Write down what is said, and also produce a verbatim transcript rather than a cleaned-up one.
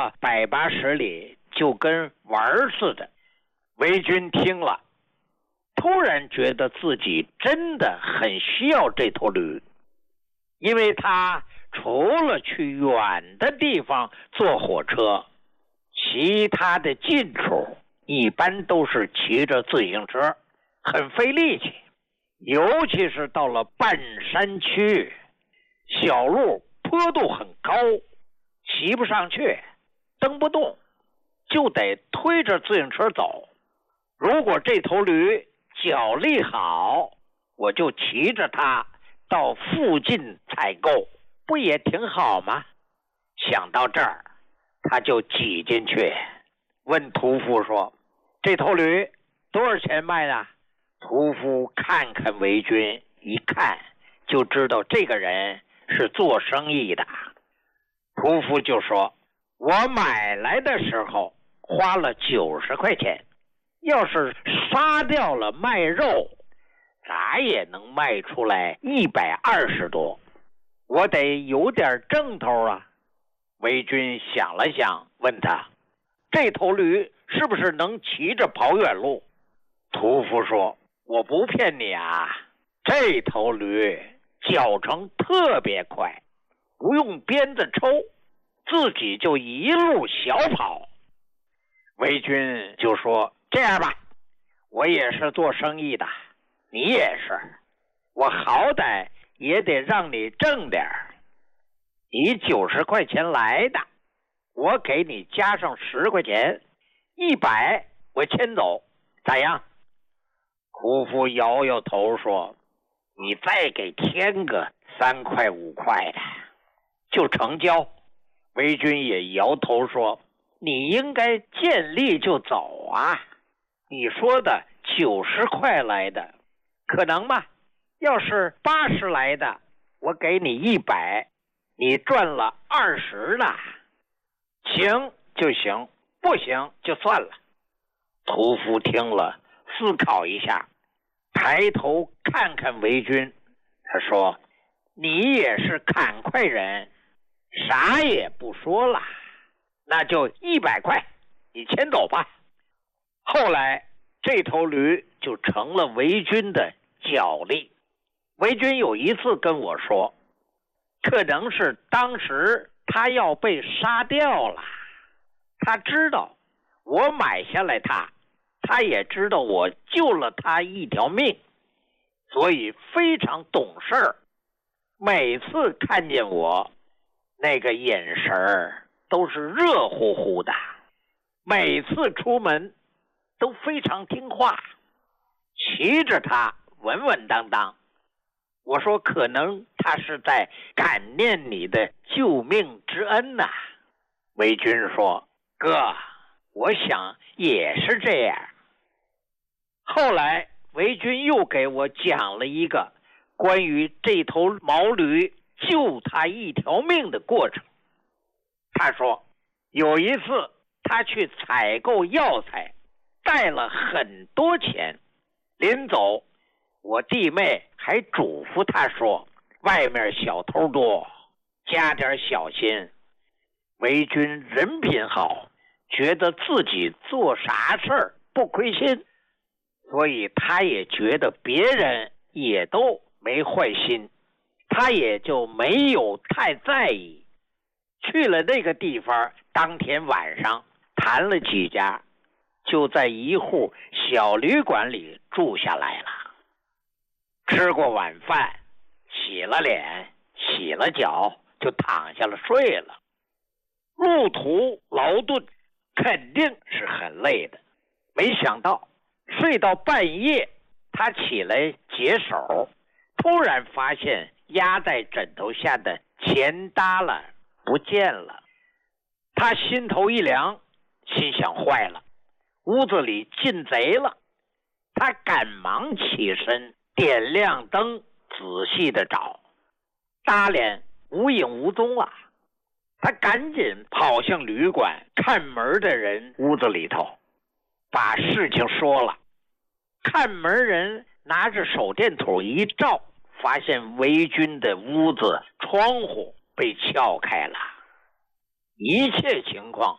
了百八十里，就跟玩似的。韦军听了，突然觉得自己真的很需要这头驴，因为他除了去远的地方坐火车，其他的近处一般都是骑着自行车，很费力气。尤其是到了半山区，小路坡度很高，骑不上去，蹬不动，就得推着自行车走。如果这头驴脚力好，我就骑着它到附近采购，不也挺好吗？想到这儿，他就挤进去，问屠夫说：“这头驴多少钱卖呢？”屠夫看看韦军，一看就知道这个人是做生意的。屠夫就说：“我买来的时候花了九十块钱，要是杀掉了卖肉，咋也能卖出来一百二十多，我得有点挣头啊。”韦军想了想，问他：“这头驴是不是能骑着跑远路？”屠夫说：“我不骗你啊，这头驴脚程特别快，不用鞭子抽，自己就一路小跑。”韦军就说：“这样吧，我也是做生意的，你也是，我好歹也得让你挣点儿。你九十块钱来的，我给你加上十块钱，一百我牵走，咋样？”屠夫摇摇头说：“你再给添个三块五块的，就成交。”韦军也摇头说：“你应该见利就走啊！你说的九十块来的，可能吗？要是八十来的，我给你一百，你赚了二十了。行就行，不行就算了。”屠夫听了，思考一下，抬头看看韦军，他说：“你也是砍快人，啥也不说了，那就一百块，你牵走吧。”后来这头驴就成了韦军的脚力。韦军有一次跟我说，可能是当时他要被杀掉了，他知道我买下来他，他也知道我救了他一条命，所以非常懂事儿。每次看见我，那个眼神儿都是热乎乎的，每次出门都非常听话，骑着它稳稳当当。我说可能他是在感念你的救命之恩呐、啊。韦军说：“哥，我想也是这样。”后来韦军又给我讲了一个关于这头毛驴救他一条命的过程。他说有一次他去采购药材，带了很多钱，临走我弟妹还嘱咐他说，外面小偷多，加点小心。韦军人品好，觉得自己做啥事儿不亏心，所以他也觉得别人也都没坏心，他也就没有太在意。去了那个地方，当天晚上谈了几家，就在一户小旅馆里住下来了。吃过晚饭，洗了脸，洗了脚，就躺下了睡了。路途劳顿，肯定是很累的。没想到睡到半夜，他起来解手，突然发现压在枕头下的钱耷拉不见了。他心头一凉，心想坏了，屋子里进贼了。他赶忙起身，点亮灯，仔细的找，搭脸无影无踪了。他赶紧跑向旅馆，看门的人屋子里头，把事情说了。看门人拿着手电筒一照，发现韦军的屋子窗户被撬开了，一切情况